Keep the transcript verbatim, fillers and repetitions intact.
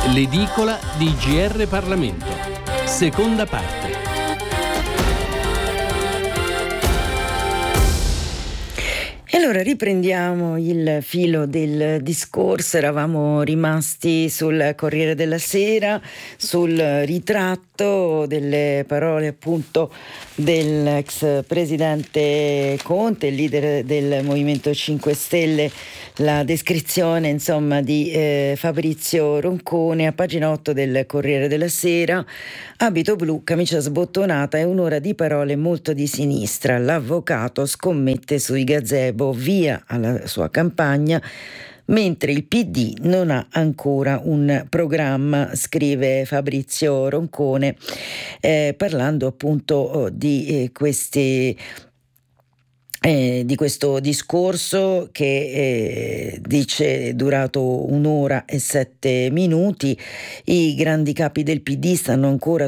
L'edicola di G R Parlamento. Seconda parte. E allora riprendiamo il filo del discorso. Eravamo rimasti sul Corriere della Sera, sul ritratto delle parole appunto dell'ex presidente Conte, il leader del Movimento cinque Stelle, la descrizione insomma di eh, Fabrizio Roncone a pagina otto del Corriere della Sera. Abito blu, camicia sbottonata e un'ora di parole molto di sinistra. L'avvocato scommette sui gazebo, via alla sua campagna, mentre il P D non ha ancora un programma, scrive Fabrizio Roncone, eh, parlando appunto di eh, questi Eh, di questo discorso che eh, dice è durato un'ora e sette minuti. I grandi capi del P D stanno ancora